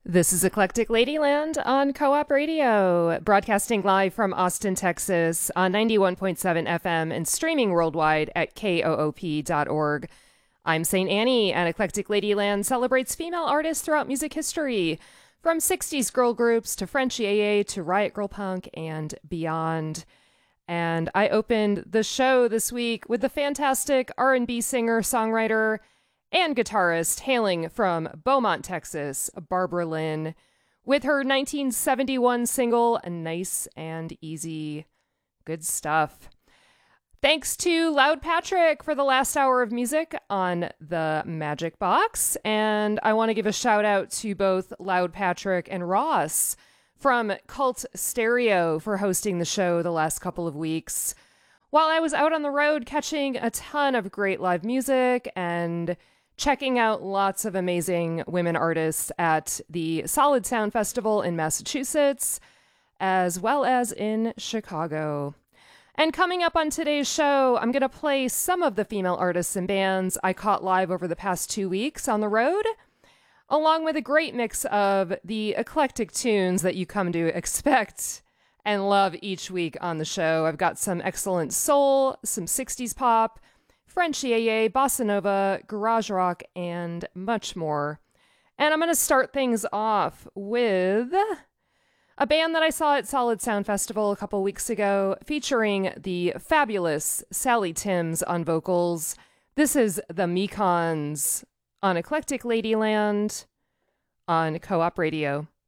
This is Eclectic Ladyland on Co-op Radio, broadcasting live from Austin, Texas on 91.7 FM and streaming worldwide at koop.org. I'm St. Annie, and Eclectic Ladyland celebrates female artists throughout music history, from 60s girl groups to French Yeye to Riot Grrrl Punk and beyond. And I opened the show this week with the fantastic R&B singer, songwriter, and guitarist hailing from Beaumont, Texas, Barbara Lynn, with her 1971 single, Nice and Easy. Good stuff. Thanks to Loud Patrick for the last hour of music on the Magic Box. And I want to give a shout out to both Loud Patrick and Ross from Cult Stereo for hosting the show the last couple of weeks. While I was out on the road catching a ton of great live music and checking out lots of amazing women artists at the Solid Sound Festival in Massachusetts, as well as in Chicago. And coming up on today's show, I'm going to play some of the female artists and bands I caught live over the past 2 weeks on the road, along with a great mix of the eclectic tunes that you come to expect and love each week on the show. I've got some excellent soul, some 60s pop, French Yeye, bossa nova, garage rock, and much more. And I'm going to start things off with a band that I saw at Solid Sound Festival a couple weeks ago, featuring the fabulous Sally Timms on vocals. This is the Mekons on Eclectic Ladyland on Co-op Radio.